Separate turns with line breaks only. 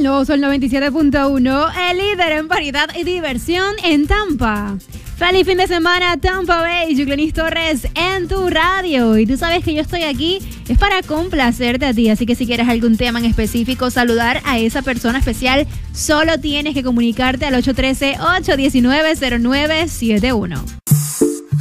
El nuevo Sol 97.1, el líder en variedad y diversión en Tampa. Feliz fin de semana, Tampa Bay. Yuclenis Torres en tu radio. Y tú sabes que yo estoy aquí es para complacerte a ti. Así que si quieres algún tema en específico, saludar a esa persona especial, solo tienes que comunicarte al 813-819-0971.